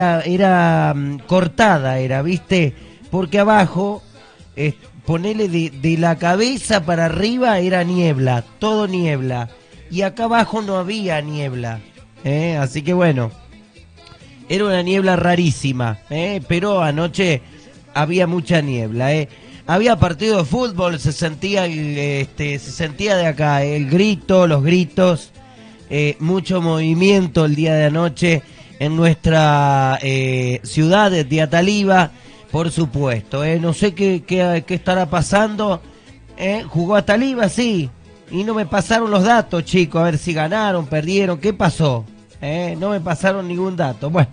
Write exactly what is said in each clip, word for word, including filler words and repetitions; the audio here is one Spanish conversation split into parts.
era, era mm, cortada, era, ¿viste? Porque abajo, eh, ponele de, de la cabeza para arriba era niebla, todo niebla. Y acá abajo no había niebla, ¿eh? Así que bueno, era una niebla rarísima, ¿eh? Pero anoche había mucha niebla, ¿eh? Había partido de fútbol, se sentía, el, este, se sentía de acá el grito, los gritos, eh, mucho movimiento el día de anoche en nuestra eh, ciudad de Ataliva, por supuesto. Eh. No sé qué, qué, qué estará pasando. Eh. ¿Jugó Ataliva? Sí. Y no me pasaron los datos, chicos, a ver si ganaron, perdieron, ¿qué pasó? Eh. No me pasaron ningún dato. Bueno,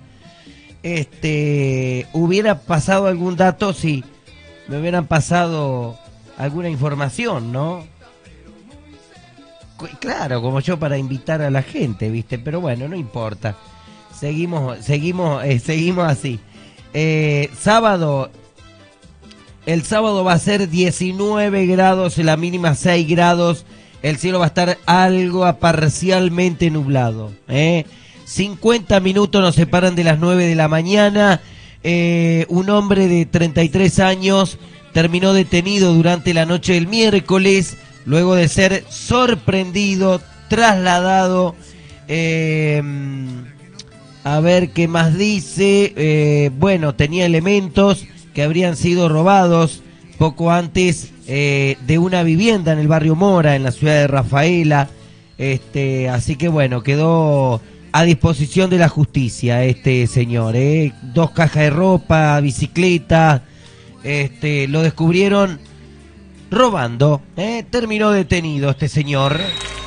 este, hubiera pasado algún dato si me hubieran pasado alguna información, ¿no? Claro, como yo para invitar a la gente, ¿viste? Pero bueno, no importa. Seguimos, seguimos, eh, seguimos así. Eh, sábado, el sábado va a ser diecinueve grados, la mínima seis grados. El cielo va a estar algo parcialmente nublado. ¿eh? cincuenta minutos nos separan de las nueve de la mañana. Eh, un hombre de treinta y tres años terminó detenido durante la noche del miércoles, luego de ser sorprendido, trasladado. Eh, a ver qué más dice. Eh, bueno, tenía elementos que habrían sido robados poco antes eh, de una vivienda en el barrio Mora, en la ciudad de Rafaela. Este, así que bueno, quedó a disposición de la justicia este señor. Eh. Dos cajas de ropa, bicicleta. Este, lo descubrieron robando. Eh. Terminó detenido este señor.